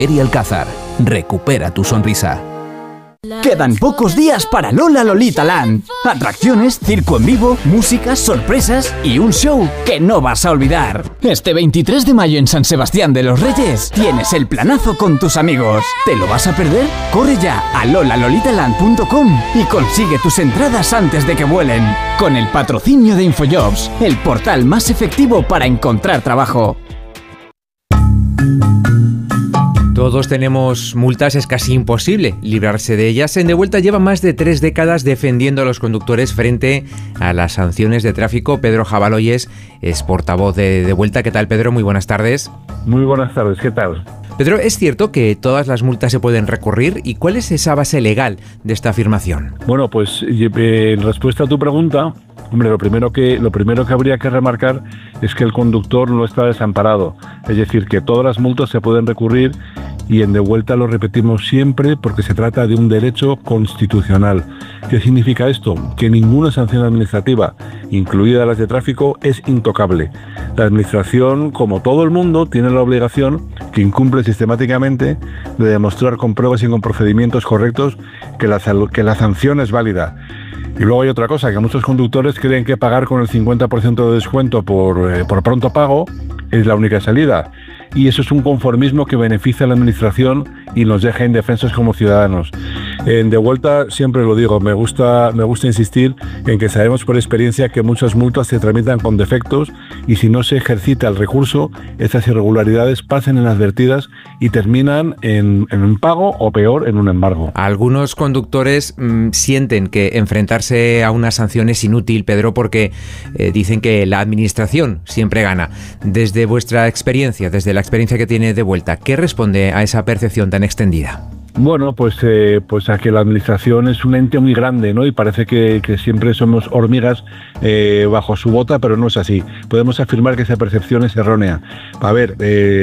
y Alcázar. Recupera tu sonrisa. Quedan pocos días para Lola Lolita Land. Atracciones, circo en vivo, música, sorpresas y un show que no vas a olvidar. Este 23 de mayo en San Sebastián de los Reyes tienes el planazo con tus amigos. ¿Te lo vas a perder? Corre ya a lolalolitaland.com y consigue tus entradas antes de que vuelen. Con el patrocinio de Infojobs, el portal más efectivo para encontrar trabajo. Todos tenemos multas, es casi imposible librarse de ellas. En De Vuelta lleva más de 3 décadas defendiendo a los conductores frente a las sanciones de tráfico. Pedro Jabaloyes es portavoz de De Vuelta. ¿Qué tal, Pedro? Muy buenas tardes. Muy buenas tardes, ¿qué tal? Pedro, ¿es cierto que todas las multas se pueden recurrir? ¿Y cuál es esa base legal de esta afirmación? Bueno, pues en respuesta a tu pregunta, hombre, lo primero que habría que remarcar es que el conductor no está desamparado. Es decir, que todas las multas se pueden recurrir y en De Vuelta lo repetimos siempre porque se trata de un derecho constitucional. ¿Qué significa esto? Que ninguna sanción administrativa, incluidas las de tráfico, es intocable. La administración, como todo el mundo, tiene la obligación, que incumple sistemáticamente, de demostrar con pruebas y con procedimientos correctos que la sanción es válida. Y luego hay otra cosa, que muchos conductores creen que pagar con el 50% de descuento por pronto pago es la única salida. Y eso es un conformismo que beneficia a la administración y nos deja indefensos como ciudadanos. En De Vuelta siempre lo digo, me gusta insistir en que sabemos por experiencia que muchas multas se tramitan con defectos y si no se ejercita el recurso, estas irregularidades pasan inadvertidas y terminan en un pago o peor, en un embargo. Algunos conductores sienten que enfrentarse a una sanción es inútil, Pedro, porque dicen que la administración siempre gana. Desde vuestra experiencia, desde la experiencia que tiene De Vuelta, ¿qué responde a esa percepción tan extendida? Bueno, pues a que la administración es un ente muy grande, ¿no? Y parece que siempre somos hormigas bajo su bota, pero no es así. Podemos afirmar que esa percepción es errónea. A ver,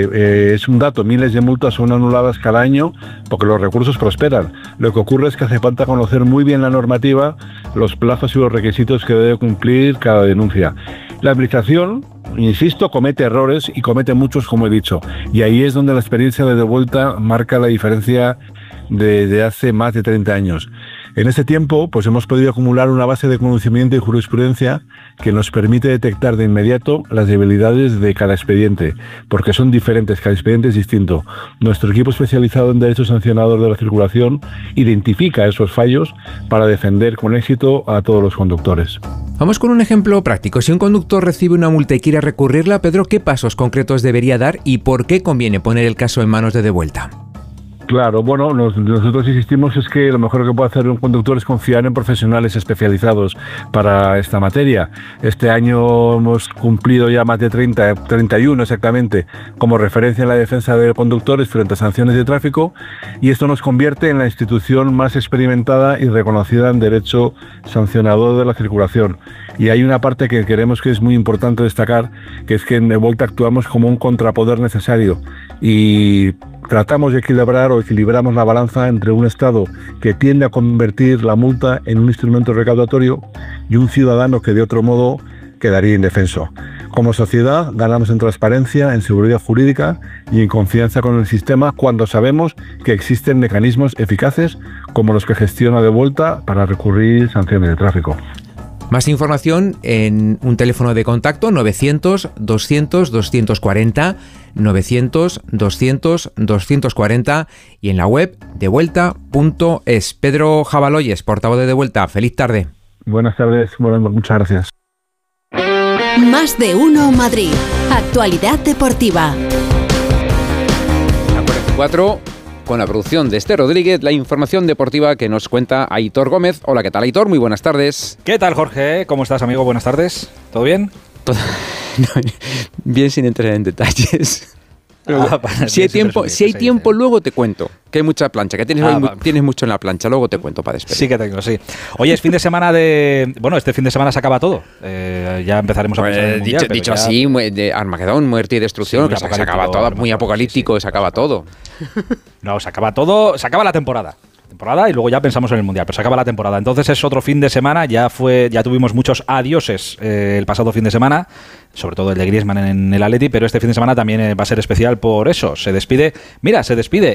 es un dato, miles de multas son anuladas cada año porque los recursos prosperan. Lo que ocurre es que hace falta conocer muy bien la normativa, los plazos y los requisitos que debe cumplir cada denuncia. La administración, insisto, comete errores y comete muchos, como he dicho. Y ahí es donde la experiencia de Vuelta marca la diferencia de hace más de 30 años. En ese tiempo, pues hemos podido acumular una base de conocimiento y jurisprudencia que nos permite detectar de inmediato las debilidades de cada expediente, porque son diferentes, cada expediente es distinto. Nuestro equipo especializado en derecho sancionador de la circulación identifica esos fallos para defender con éxito a todos los conductores. Vamos con un ejemplo práctico. Si un conductor recibe una multa y quiere recurrirla, Pedro, ¿qué pasos concretos debería dar y por qué conviene poner el caso en manos de De Vuelta? Claro, bueno, nosotros insistimos es que lo mejor que puede hacer un conductor es confiar en profesionales especializados para esta materia. Este año hemos cumplido ya más de 31 exactamente, como referencia en la defensa de conductores frente a sanciones de tráfico, y esto nos convierte en la institución más experimentada y reconocida en derecho sancionador de la circulación. Y hay una parte que queremos que es muy importante destacar, que es que en De Vuelta actuamos como un contrapoder necesario y tratamos de equilibramos la balanza entre un Estado que tiende a convertir la multa en un instrumento recaudatorio y un ciudadano que de otro modo quedaría indefenso. Como sociedad ganamos en transparencia, en seguridad jurídica y en confianza con el sistema cuando sabemos que existen mecanismos eficaces como los que gestiona De Vuelta para recurrir sanciones de tráfico. Más información en un teléfono de contacto 900-200-240, 900-200-240 y en la web devuelta.es. Pedro Jabaloyes, portavoz de De Vuelta, feliz tarde. Buenas tardes, muchas gracias. Más de uno Madrid. Actualidad deportiva. A 44. Con la producción de Esther Rodríguez, la información deportiva que nos cuenta Aitor Gómez. Hola, ¿qué tal, Aitor? Muy buenas tardes. ¿Qué tal, Jorge? ¿Cómo estás, amigo? Buenas tardes. ¿Todo bien? Bien, sin entrar en detalles. Si hay tiempo, luego te cuento. Que hay mucha plancha, que tienes mucho en la plancha. Luego te cuento para despedir. Sí que tengo, sí. Oye, es fin de semana este fin de semana se acaba todo. Ya empezaremos a pensar en el mundial, dicho así, de Armagedón, muerte y destrucción, sí, que se acaba todo, muy apocalíptico, sí. Se acaba todo. No, se acaba todo, se acaba la temporada y luego ya pensamos en el mundial, pero se acaba la temporada. Entonces es otro fin de semana, ya tuvimos muchos adioses el pasado fin de semana, sobre todo el de Griezmann en el Atleti, pero este fin de semana también va a ser especial por eso. Se despide